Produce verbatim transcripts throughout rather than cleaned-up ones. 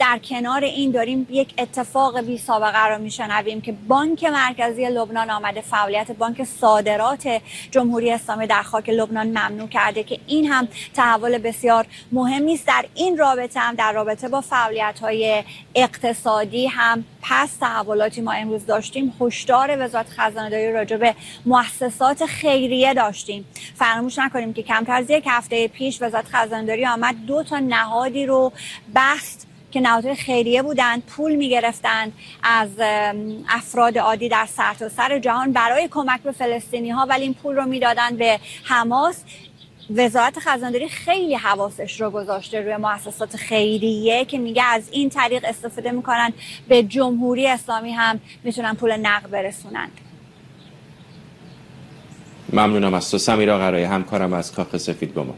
در کنار این داریم یک اتفاق بی سابقه رو میشنویم که بانک مرکزی لبنان آمده فعالیت بانک صادرات جمهوری اسلامی در خاک لبنان ممنوع کرده که این هم تحول بسیار مهمی است. در این رابطه هم در رابطه با فعالیت‌های اقتصادی هم پس تحولاتی ما امروز داشتیم. هشدار وزارت خزانه‌داری راجع به مؤسسات خیریه داشتیم. فراموش نکنیم که کمتر از یک هفته پیش وزارت خزانه‌داری آمد دو تا نهادی رو بست که نهادهای خیریه بودند، پول می‌گرفتند از افراد عادی در سرتاسر جهان برای کمک به فلسطینی‌ها، ولی این پول رو میدادن به حماس. وزارت خزانه‌داری خیلی حواسش رو گذاشته روی مؤسسات خیریه که میگه از این طریق استفاده میکنن به جمهوری اسلامی هم میتونن پول نقد برسونن. ممنونم از تو سمیرا قرایی، همکارم از کاخ سفید با ما.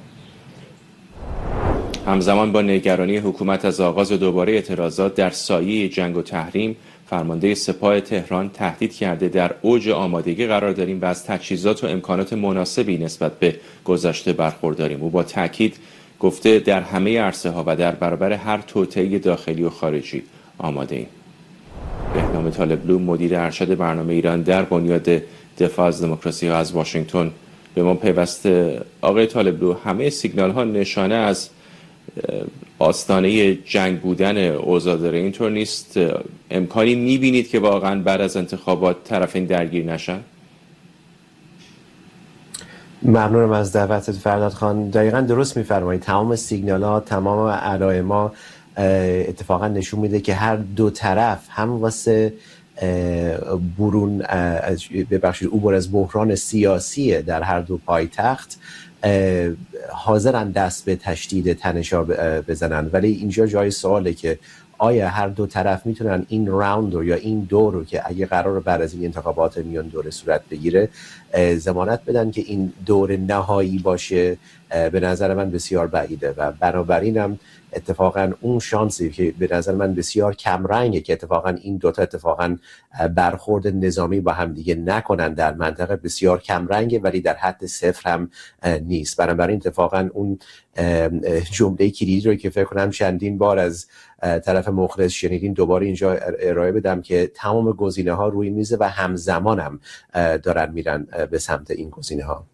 همزمان با نگرانی حکومت از آغاز دوباره اعتراضات در سایه جنگ و تحریم، فرمانده سپاه تهران تهدید کرده در اوج آمادگی قرار داریم و از تجهیزات و امکانات مناسبی نسبت به گذشته برخورداریم. او با تاکید گفته در همه عرصه‌ها و در برابر هر توطئه داخلی و خارجی آماده ایم. بهنام طالبلو مدیر ارشد برنامه ایران در بنیاد دفاع از دموکراسی ها از واشنگتن به ما پیوسته. آقای طالبلو، همه سیگنال ها نشانه از آستانه جنگ بودن اوضاع داره، اینطور نیست؟ امکانی میبینید که واقعا بعد از انتخابات طرفین درگیر نشن؟ ممنونم از دعوتت فرداد خان. دقیقا درست میفرمایید. تمام سیگنال ها، تمام علائم ما اتفاقا نشون میده که هر دو طرف هم واسه برون ببخشید عبور از بحران سیاسی در هر دو پایتخت حاضرن دست به تشدید تنش‌ها بزنن، ولی اینجا جای سواله که آیا هر دو طرف میتونن این راوند رو یا این دور رو که اگه قرار بعد از این انتخابات میان دوره صورت بگیره ضمانت بدن که این دور نهایی باشه؟ به نظر من بسیار بعیده و بنابراین هم اتفاقا اون شانسی که به نظر من بسیار کمرنگه که اتفاقا این دوتا اتفاقا برخورد نظامی با هم دیگه نکنن در منطقه بسیار کمرنگه، ولی در حد صفر هم نیست. بنابراین اتفاقا اون جمله کلیدی رو که فکر کنم چندین بار از طرف مخلص شنیدین دوباره اینجا ارائه بدم که تمام گزینه ها روی میزه و همزمان هم دارن میرن به سمت این گزینه ها.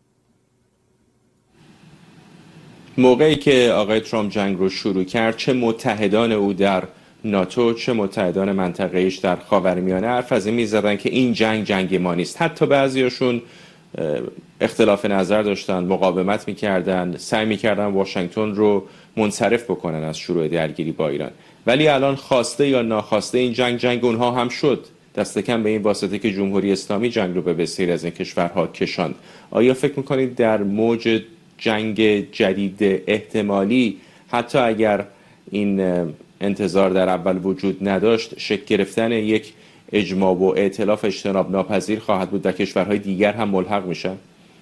موقعی که آقای ترامپ جنگ رو شروع کرد، چه متحدان او در ناتو چه متحدان منطقه‌ایش در خاورمیانه حرف از این می‌زدن که این جنگ جنگ ما نیست. حتی بعضیاشون اختلاف نظر داشتن، مقاومت می‌کردن، سعی می‌کردن واشنگتن رو منصرف بکنن از شروع درگیری با ایران. ولی الان خواسته یا ناخواسته این جنگ جنگ اونها هم شد. دست کم به این واسطه که جمهوری اسلامی جنگ رو به بسیاری از این کشورها کشاند. آیا فکر می‌کنید در موج جنگ جدید احتمالی، حتی اگر این انتظار در اول وجود نداشت، شکل گرفتن یک اجماع و ائتلاف اجتناب ناپذیر خواهد بود و کشورهای دیگر هم ملحق میشن؟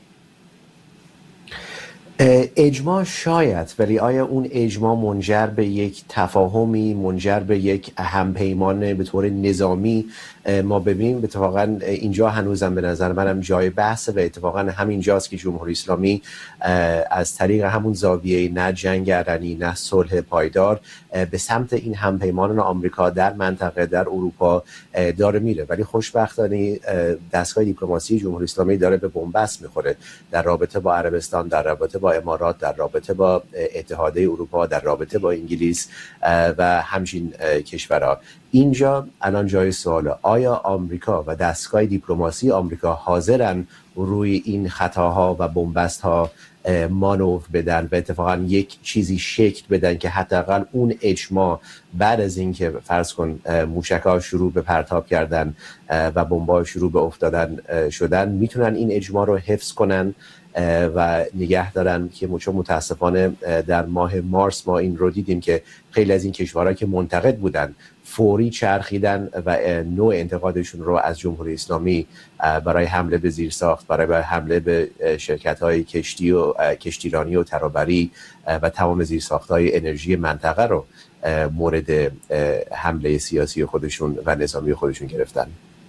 اجماع شاید، ولی آیا اون اجماع منجر به یک تفاهمی، منجر به یک همپیمان به طور نظامی ما ببینیم؟ اتفاقا اینجا هنوزم به نظر منم جای بحث و اتفاقا همینجاست که جمهوری اسلامی از طریق همون زاویه نه جنگ علنی نه صلح پایدار به سمت این همپیمانان آمریکا در منطقه در اروپا داره میره، ولی خوشبختانه دستگاه دیپلماسی جمهوری اسلامی داره به بنبست میخوره در رابطه با عربستان، در رابطه با امارات، در رابطه با اتحادیه اروپا، در رابطه با انگلیس و همچین کشورها. اینجا الان جای سواله، آیا آمریکا و دستگاه دیپلماسی آمریکا حاضرن روی این خطاها و بنبست‌ها مانور بدن و اتفاقا یک چیزی شکل بدن که حداقل اون اجماع بعد از اینکه فرض کن موشک‌ها شروع به پرتاب کردن و بمب‌ها شروع به افتادن شدن، میتونن این اجماع رو حفظ کنن و نگه دارن که چون متاسفانه در ماه مارس ما این رو دیدیم که خیلی از این کشورها که منتقد بودن فوری چرخیدن و نوع انتقادشون رو از جمهوری اسلامی برای حمله به زیرساخت، برای حمله به شرکت‌های کشتی و کشتیرانی و ترابری و تمام زیرساخت‌های انرژی منطقه رو مورد حمله سیاسی خودشون و نظامی خودشون گرفتن.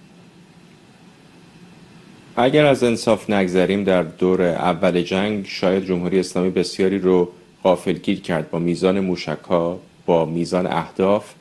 اگر از انصاف نگذریم، در دور اول جنگ شاید جمهوری اسلامی بسیاری رو غافلگیر کرد با میزان موشک‌ها، با میزان اهداف